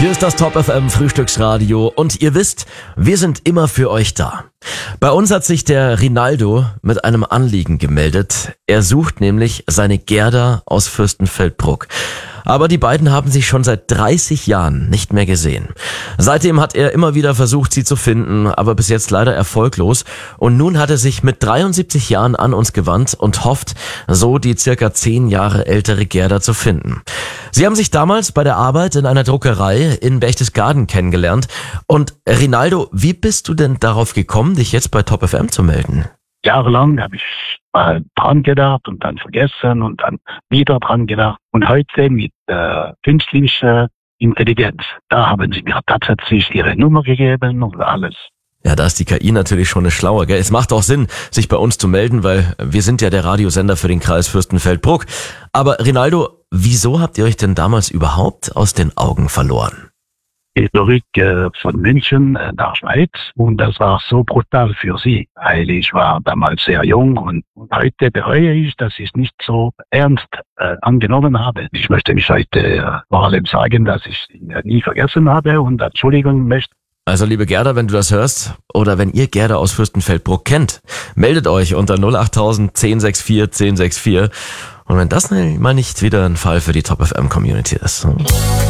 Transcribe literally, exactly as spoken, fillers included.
Hier ist das Top F M Frühstücksradio und ihr wisst, wir sind immer für euch da. Bei uns hat sich der Rinaldo mit einem Anliegen gemeldet. Er sucht nämlich seine Gerda aus Fürstenfeldbruck. Aber die beiden haben sich schon seit dreißig Jahren nicht mehr gesehen. Seitdem hat er immer wieder versucht, sie zu finden, aber bis jetzt leider erfolglos. Und nun hat er sich mit dreiundsiebzig Jahren an uns gewandt und hofft, so die circa zehn Jahre ältere Gerda zu finden. Sie haben sich damals bei der Arbeit in einer Druckerei in Berchtesgaden kennengelernt. Und Rinaldo, wie bist du denn darauf gekommen, dich jetzt bei Top F M zu melden? Jahrelang habe ich mal dran gedacht und dann vergessen und dann wieder dran gedacht. Und heute mit äh, künstlicher Intelligenz, da haben sie mir tatsächlich ihre Nummer gegeben und alles. Ja, da ist die K I natürlich schon eine schlaue, gell? Es macht auch Sinn, sich bei uns zu melden, weil wir sind ja der Radiosender für den Kreis Fürstenfeldbruck. Aber Rinaldo, wieso habt ihr euch denn damals überhaupt aus den Augen verloren? Ich zurück äh, von München äh, nach Schweiz und das war so brutal für sie, weil ich war damals sehr jung und heute bereue ich, dass ich es nicht so ernst äh, angenommen habe. Ich möchte mich heute äh, vor allem sagen, dass ich sie äh, nie vergessen habe und Entschuldigung möchte. Also liebe Gerda, wenn du das hörst oder wenn ihr Gerda aus Fürstenfeldbruck kennt, meldet euch unter null achttausend zehn sechs vier zehn sechs vier und wenn das mal nicht wieder ein Fall für die Top F M Community ist.